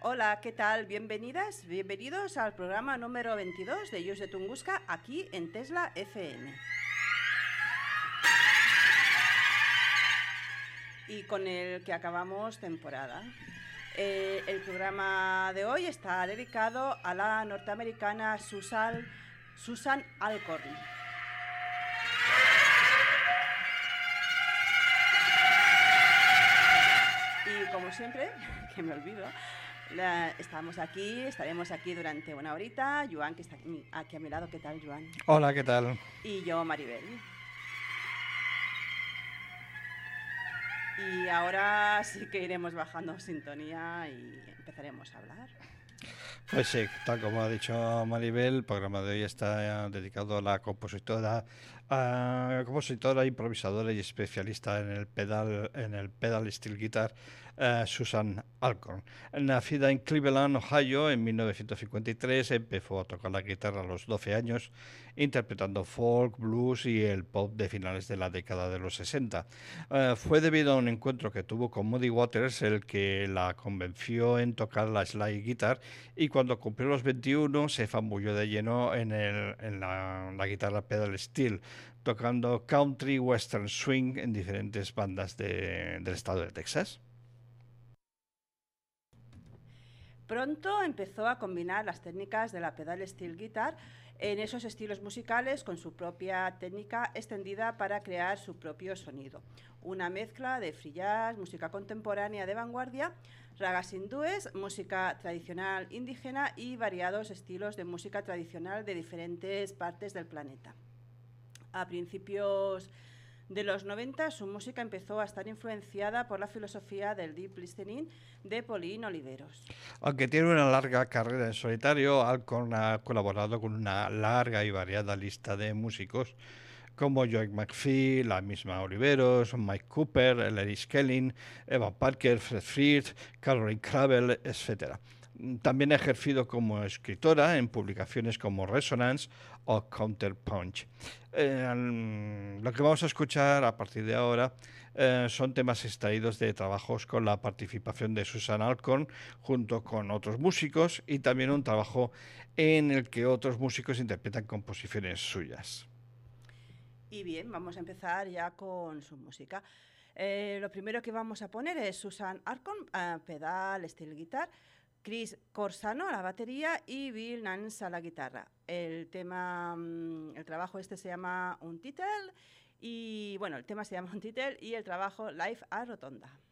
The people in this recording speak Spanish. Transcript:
Hola, ¿qué tal? Bienvenidas, bienvenidos al programa número 22 de Just de Tunguska aquí en Tesla FM. Y con el que acabamos temporada. El programa de hoy está dedicado a la norteamericana Susan Alcorn. Y como siempre, que me olvido, estaremos aquí durante una horita. Joan, que está aquí a mi lado. ¿Qué tal, Joan? Hola, ¿qué tal? Y yo, Maribel. Y ahora sí que iremos bajando sintonía y empezaremos a hablar. Pues sí, tal como ha dicho Maribel, el programa de hoy está dedicado a la compositora, improvisadora y especialista en el pedal steel guitar, Susan Alcorn. Nacida en Cleveland, Ohio, en 1953, empezó a tocar la guitarra a los 12 años, interpretando folk, blues y el pop de finales de la década de los 60. Fue debido a un encuentro que tuvo con Muddy Waters el que la convenció en tocar la slide guitar, y cuando cumplió los 21 se fambulló de lleno en la guitarra pedal steel, tocando country, western swing en diferentes bandas del estado de Texas. Pronto empezó a combinar las técnicas de la pedal steel guitar en esos estilos musicales con su propia técnica extendida para crear su propio sonido. Una mezcla de free jazz, música contemporánea de vanguardia, ragas hindúes, música tradicional indígena y variados estilos de música tradicional de diferentes partes del planeta. A principios de los 90, su música empezó a estar influenciada por la filosofía del deep listening de Pauline Oliveros. Aunque tiene una larga carrera en solitario, Alcorn ha colaborado con una larga y variada lista de músicos como Joey McPhee, la misma Oliveros, Mike Cooper, Larry Skelling, Evan Parker, Fred Frith, Caroline Cravel, etc. También ha ejercido como escritora en publicaciones como Resonance o Counterpunch. Lo que vamos a escuchar a partir de ahora son temas extraídos de trabajos con la participación de Susan Alcorn junto con otros músicos, y también un trabajo en el que otros músicos interpretan composiciones suyas. Y bien, vamos a empezar ya con su música. Lo primero que vamos a poner es Susan Alcorn, pedal, steel guitar, Chris Corsano a la batería y Bill Nance a la guitarra. El trabajo este se llama Untitled y, bueno, el tema se llama Untitled y el trabajo Live a Rotonda.